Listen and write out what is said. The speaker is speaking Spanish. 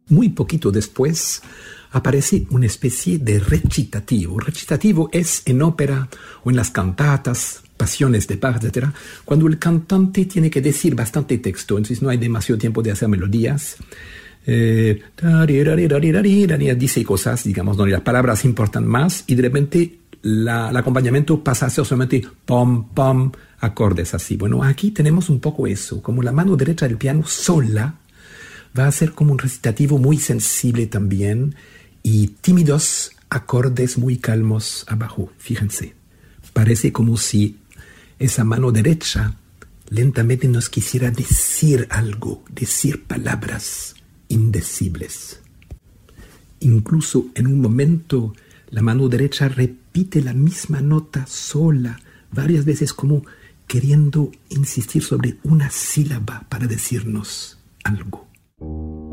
Muy poquito después aparece una especie de recitativo. Recitativo es en ópera o en las cantatas, pasiones de Bach, etc., cuando el cantante tiene que decir bastante texto, entonces no hay demasiado tiempo de hacer melodías. Dice cosas, digamos, donde las palabras importan más y de repente el acompañamiento pasa a ser solamente pom, pom, acordes así. Bueno, aquí tenemos un poco eso, como la mano derecha del piano sola va a ser como un recitativo muy sensible también y tímidos acordes muy calmos abajo. Fíjense, parece como si esa mano derecha lentamente nos quisiera decir algo, decir palabras indecibles. Incluso en un momento la mano derecha repite la misma nota sola varias veces como queriendo insistir sobre una sílaba para decirnos algo.